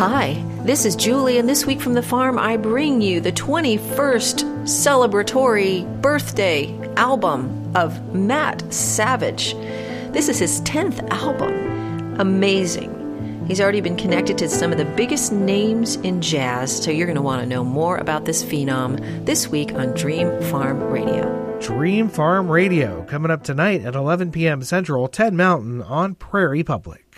Hi, this is Julie, and this week from the farm, I bring you the 21st celebratory birthday album of Matt Savage. This is his 10th album. Amazing. He's already been connected to some of the biggest names in jazz, so you're going to want to know more about this phenom this week on Dream Farm Radio. Dream Farm Radio, coming up tonight at 11 p.m. Central, 10 Mountain on Prairie Public.